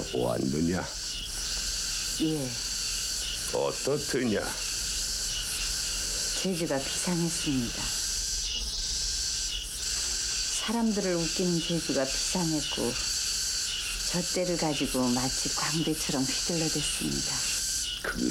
보았느냐? 예, 어떻느냐? 재주가 비상했습니다. 사람들을 웃기는 재주가 비상했고 잣대를 가지고 마치 광대처럼 휘둘러댔습니다. 그래.